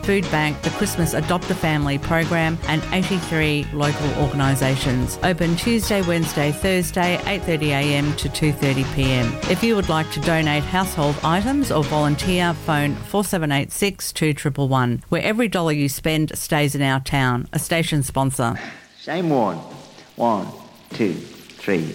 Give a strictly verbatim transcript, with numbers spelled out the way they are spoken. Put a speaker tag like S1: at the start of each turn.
S1: Food Bank, the Christmas Adopt a Family program and eighty-three local organisations. Open Tuesday, Wednesday, Thursday, eight thirty a m to two thirty p m. If you would like to donate household items or volunteer, phone four seven eight six, two one one one, where every dollar you spend stays in our town. A station sponsor.
S2: Shame worn. One, two, three.